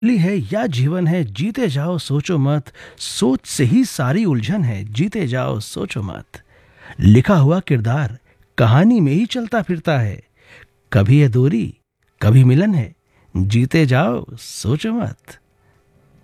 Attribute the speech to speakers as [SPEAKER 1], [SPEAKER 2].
[SPEAKER 1] ली है या जीवन है, जीते जाओ सोचो मत। सोच से ही सारी उलझन है, जीते जाओ सोचो मत। लिखा हुआ किरदार कहानी में ही चलता फिरता है। कभी है दूरी, कभी मिलन है, जीते जाओ सोचो मत।